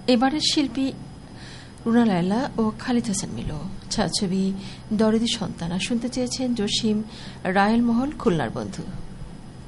এবারের শিল্পী রুনা লায়লা ও খালিদ হাসান মিলো। ছায়াছবি দরদি সন্তান। শুনতে চেয়েছেন জসিম রায়েল মহল, খুলনার বন্ধু।